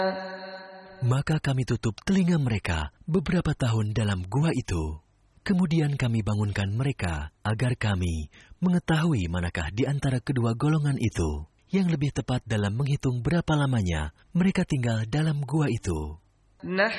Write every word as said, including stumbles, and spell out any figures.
Maka kami tutup telinga mereka beberapa tahun dalam gua itu. Kemudian kami bangunkan mereka agar kami mengetahui manakah di antara kedua golongan itu yang lebih tepat dalam menghitung berapa lamanya mereka tinggal dalam gua itu. نحن